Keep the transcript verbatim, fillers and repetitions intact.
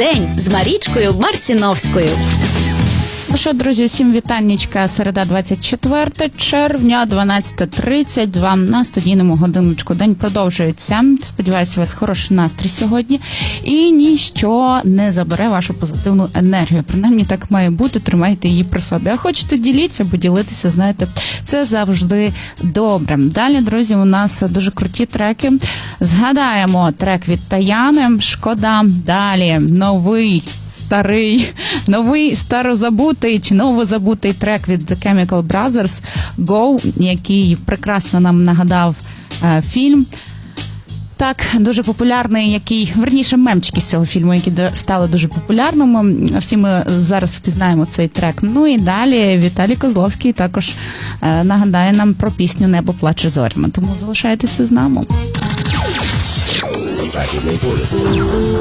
День з Марічкою Марціновською. Ну що, друзі, усім вітаннячка. Середа, двадцять четверте червня, дванадцята тридцять два. На студійному годиночку день продовжується. Сподіваюся, у вас хороший настрій сьогодні. І ніщо не забере вашу позитивну енергію. Принаймні так має бути, тримайте її при собі. А хочете діліться, бо ділитися, знаєте, це завжди добре. Далі, друзі, у нас дуже круті треки. Згадаємо трек від Таяни «Шкода». Далі новий Старий, новий старозабутий чи новозабутий трек від The Chemical Brothers «Go», який прекрасно нам нагадав е, фільм. Так, дуже популярний, який, верніше, мемчики з цього фільму, які стали дуже популярними. Всі ми зараз впізнаємо цей трек. Ну і далі Віталій Козловський також е, нагадає нам про пісню «Небо плаче зорями». Тому залишайтеся з нами. Західний полюс.